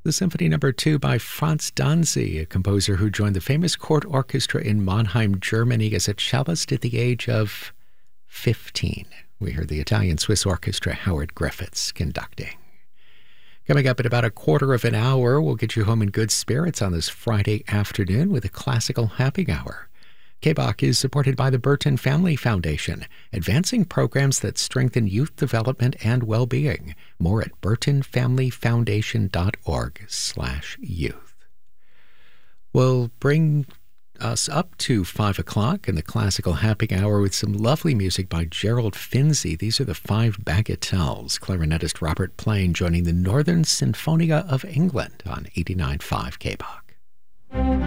The Symphony No. 2 by Franz Danzi, a composer who joined the famous court orchestra in Mannheim, Germany as a cellist at the age of 15. We heard the Italian-Swiss orchestra Howard Griffiths conducting. Coming up in about a quarter of an hour, we'll get you home in good spirits on this Friday afternoon with a classical happy hour. KBOC is supported by the Burton Family Foundation, advancing programs that strengthen youth development and well-being. More at burtonfamilyfoundation.org/youth. We'll bring us up to 5 o'clock in the classical happy hour with some lovely music by Gerald Finzi. These are the Five Bagatelles. Clarinetist Robert Plain joining the Northern Sinfonia of England on 89.5 KBOC.